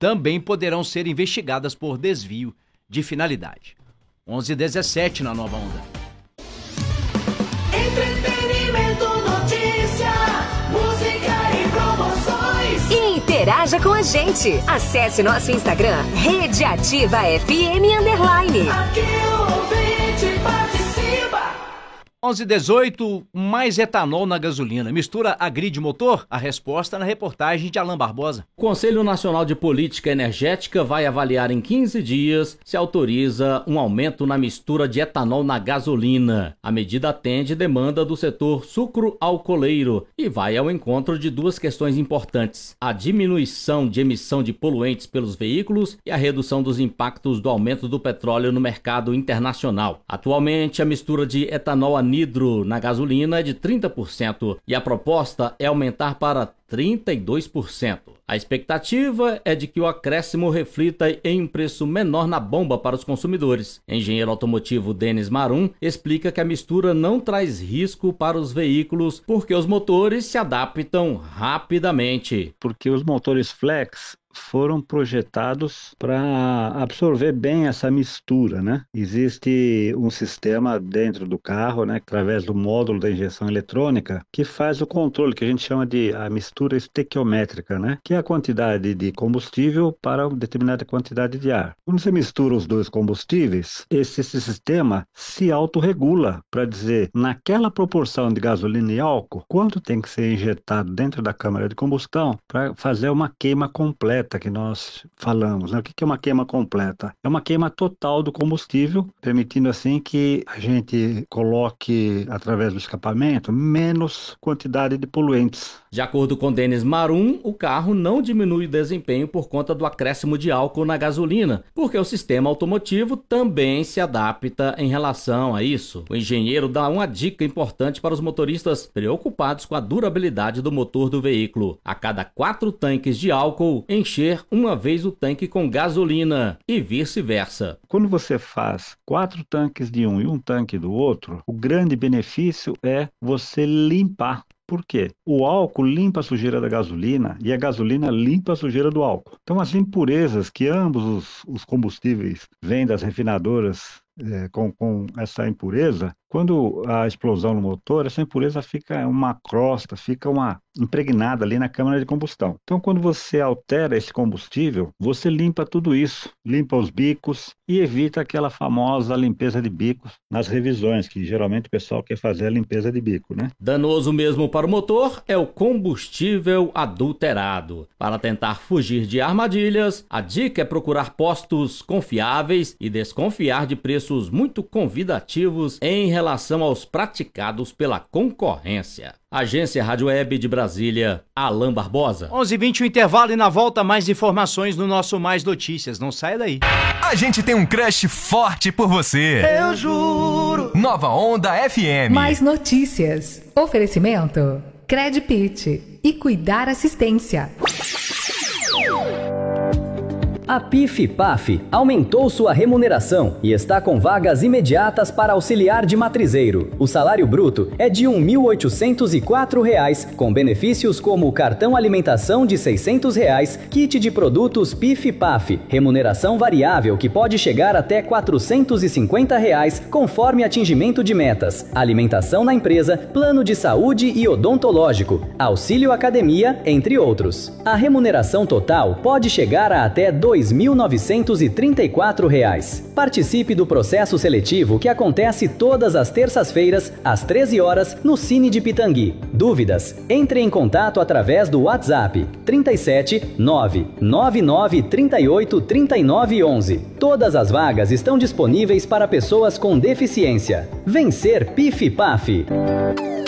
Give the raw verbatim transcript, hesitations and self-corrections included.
também poderão ser investigadas por desvio de finalidade. onze e dezessete na Nova Onda. Entretenimento, notícia, música e promoções. Interaja com a gente. Acesse nosso Instagram, Rede Ativa F M Underline. Aqui o ouvinte participa. onze e dezoito, mais etanol na gasolina. Mistura agride motor? A resposta na reportagem de Alain Barbosa. O Conselho Nacional de Política Energética vai avaliar em quinze dias se autoriza um aumento na mistura de etanol na gasolina. A medida atende demanda do setor sucro-alcooleiro e vai ao encontro de duas questões importantes: a diminuição de emissão de poluentes pelos veículos e a redução dos impactos do aumento do petróleo no mercado internacional. Atualmente, a mistura de etanol anidro na gasolina é de trinta por cento e a proposta é aumentar para trinta e dois por cento. A expectativa é de que o acréscimo reflita em um preço menor na bomba para os consumidores. Engenheiro automotivo Denis Marum explica que a mistura não traz risco para os veículos porque os motores se adaptam rapidamente. Porque os motores flex foram projetados para absorver bem essa mistura, né? Existe um sistema dentro do carro, né, através do módulo da injeção eletrônica, que faz o controle, que a gente chama de a mistura estequiométrica, né? Que é a quantidade de combustível para uma determinada quantidade de ar. Quando você mistura os dois combustíveis, esse, esse sistema se autorregula para dizer, naquela proporção de gasolina e álcool, quanto tem que ser injetado dentro da câmara de combustão para fazer uma queima completa que nós falamos, né? O que é uma queima completa? É uma queima total do combustível, permitindo assim que a gente coloque, através do escapamento, menos quantidade de poluentes. De acordo com Denis Marum, o carro não diminui o desempenho por conta do acréscimo de álcool na gasolina, porque o sistema automotivo também se adapta em relação a isso. O engenheiro dá uma dica importante para os motoristas preocupados com a durabilidade do motor do veículo: a cada quatro tanques de álcool, encher uma vez o tanque com gasolina e vice-versa. Quando você faz quatro tanques de um e um tanque do outro, o grande benefício é você limpar. Por quê? O álcool limpa a sujeira da gasolina e a gasolina limpa a sujeira do álcool. Então, as impurezas que ambos os, os combustíveis vêm das refinadoras é, com, com essa impureza, quando a explosão no motor, essa impureza fica uma crosta, fica uma impregnada ali na câmara de combustão. Então, quando você altera esse combustível, você limpa tudo isso, limpa os bicos e evita aquela famosa limpeza de bicos nas revisões, que geralmente o pessoal quer fazer a limpeza de bico, né? Danoso mesmo para o motor é o combustível adulterado. Para tentar fugir de armadilhas, a dica é procurar postos confiáveis e desconfiar de preços muito convidativos em relação aos praticados pela concorrência. Agência Rádio Web de Brasília, Alain Barbosa. onze e vinte, o intervalo, e na volta mais informações no nosso Mais Notícias. Não saia daí. A gente tem um crush forte por você. Eu juro. Nova Onda F M. Mais Notícias. Oferecimento Credpit e Cuidar Assistência. A P I F P A F aumentou sua remuneração e está com vagas imediatas para auxiliar de matrizeiro. O salário bruto é de um mil oitocentos e quatro reais, com benefícios como cartão alimentação de seiscentos reais, kit de produtos P I F P A F, remuneração variável que pode chegar até quatrocentos e cinquenta reais, conforme atingimento de metas, alimentação na empresa, plano de saúde e odontológico, auxílio academia, entre outros. A remuneração total pode chegar a até dois mil novecentos e trinta e quatro reais. Participe do processo seletivo que acontece todas as terças-feiras, às treze horas, no Cine de Pitangui. Dúvidas? Entre em contato através do WhatsApp trinta e sete, nove nove nove, trinta e oito, trinta e nove, onze. Todas as vagas estão disponíveis para pessoas com deficiência. Vencer P I F P A F.